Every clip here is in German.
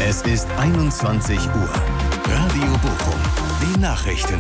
Es ist 21 Uhr. Radio Bochum. Die Nachrichten.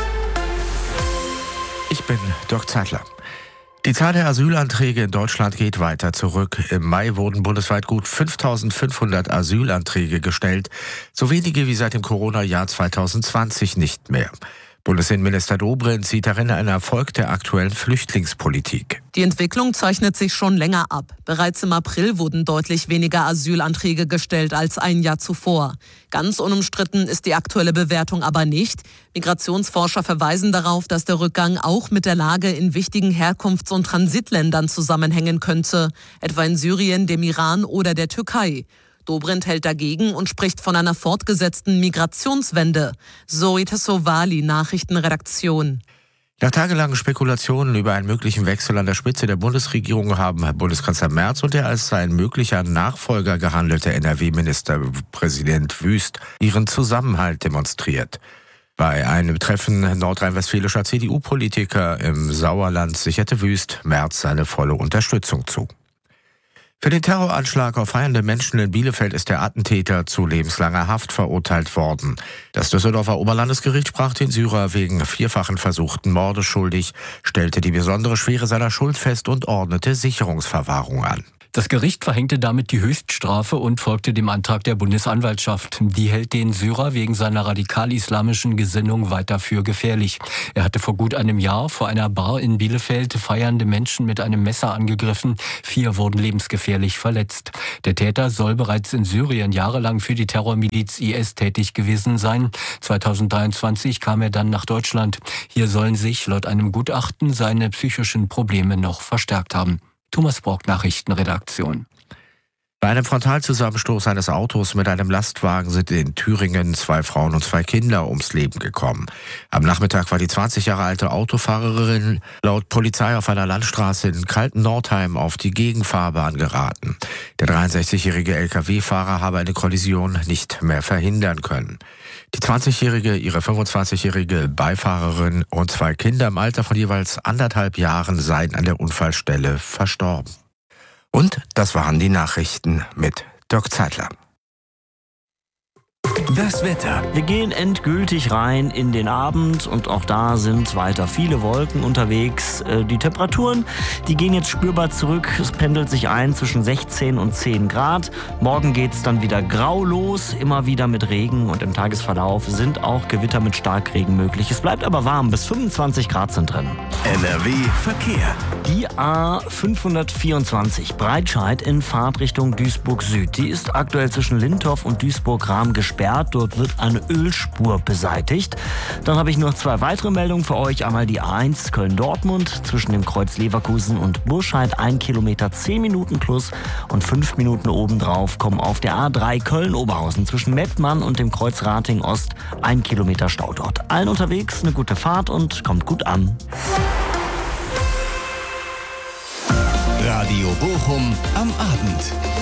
Ich bin Dirk Zeitler. Die Zahl der Asylanträge in Deutschland geht weiter zurück. Im Mai wurden bundesweit gut 5.500 Asylanträge gestellt. So wenige wie seit dem Corona-Jahr 2020 nicht mehr. Bundesinnenminister Dobrindt sieht darin einen Erfolg der aktuellen Flüchtlingspolitik. Die Entwicklung zeichnet sich schon länger ab. Bereits im April wurden deutlich weniger Asylanträge gestellt als ein Jahr zuvor. Ganz unumstritten ist die aktuelle Bewertung aber nicht. Migrationsforscher verweisen darauf, dass der Rückgang auch mit der Lage in wichtigen Herkunfts- und Transitländern zusammenhängen könnte, etwa in Syrien, dem Iran oder der Türkei. Dobrindt hält dagegen und spricht von einer fortgesetzten Migrationswende. Zoe Tassovali, Nachrichtenredaktion. Nach tagelangen Spekulationen über einen möglichen Wechsel an der Spitze der Bundesregierung haben Bundeskanzler Merz und der als sein möglicher Nachfolger gehandelte NRW-Ministerpräsident Wüst ihren Zusammenhalt demonstriert. Bei einem Treffen nordrhein-westfälischer CDU-Politiker im Sauerland sicherte Wüst Merz seine volle Unterstützung zu. Für den Terroranschlag auf feiernde Menschen in Bielefeld ist der Attentäter zu lebenslanger Haft verurteilt worden. Das Düsseldorfer Oberlandesgericht sprach den Syrer wegen vierfachen versuchten Mordes schuldig, stellte die besondere Schwere seiner Schuld fest und ordnete Sicherungsverwahrung an. Das Gericht verhängte damit die Höchststrafe und folgte dem Antrag der Bundesanwaltschaft. Die hält den Syrer wegen seiner radikal-islamischen Gesinnung weiter für gefährlich. Er hatte vor gut einem Jahr vor einer Bar in Bielefeld feiernde Menschen mit einem Messer angegriffen. 4 wurden lebensgefährlich verletzt. Der Täter soll bereits in Syrien jahrelang für die Terrormiliz IS tätig gewesen sein. 2023 kam er dann nach Deutschland. Hier sollen sich laut einem Gutachten seine psychischen Probleme noch verstärkt haben. Thomas Brock, Nachrichtenredaktion. Bei einem Frontalzusammenstoß eines Autos mit einem Lastwagen sind in Thüringen 2 Frauen und 2 Kinder ums Leben gekommen. Am Nachmittag war die 20 Jahre alte Autofahrerin laut Polizei auf einer Landstraße in Kalten-Nordheim auf die Gegenfahrbahn geraten. Der 63-jährige Lkw-Fahrer habe eine Kollision nicht mehr verhindern können. Die 20-jährige, ihre 25-jährige Beifahrerin und 2 Kinder im Alter von jeweils 1,5 Jahren seien an der Unfallstelle verstorben. Und das waren die Nachrichten mit Dirk Zeitler. Das Wetter. Wir gehen endgültig rein in den Abend und auch da sind weiter viele Wolken unterwegs. Die Temperaturen, die gehen jetzt spürbar zurück. Es pendelt sich ein zwischen 16 und 10 Grad. Morgen geht's dann wieder grau los, immer wieder mit Regen und im Tagesverlauf sind auch Gewitter mit Starkregen möglich. Es bleibt aber warm, bis 25 Grad sind drin. NRW Verkehr. Die A524 Breitscheid in Fahrtrichtung Duisburg Süd. Die ist aktuell zwischen Lintorf und Duisburg-Rahm gesperrt. Dort wird eine Ölspur beseitigt. Dann habe ich noch 2 weitere Meldungen für euch. Einmal die A1 Köln-Dortmund zwischen dem Kreuz Leverkusen und Burscheid 1 Kilometer 10 Minuten plus und 5 Minuten obendrauf kommen auf der A3 Köln-Oberhausen zwischen Mettmann und dem Kreuz Rating Ost 1 Kilometer Stau dort. Allen unterwegs eine gute Fahrt und kommt gut an. Radio Bochum am Abend.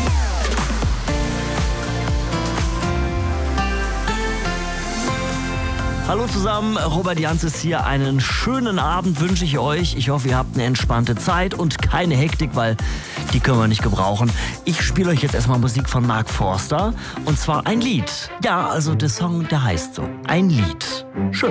Hallo zusammen, Robert Jans ist hier. Einen schönen Abend wünsche ich euch. Ich hoffe, ihr habt eine entspannte Zeit und keine Hektik, weil die können wir nicht gebrauchen. Ich spiele euch jetzt erstmal Musik von Mark Forster und zwar ein Lied. Ja, also der Song, der heißt so. Ein Lied. Schön.